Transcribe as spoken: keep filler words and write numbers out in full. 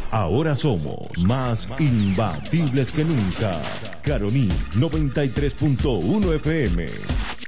Ahora somos más imbatibles que nunca. Caroní noventa y tres punto uno F M.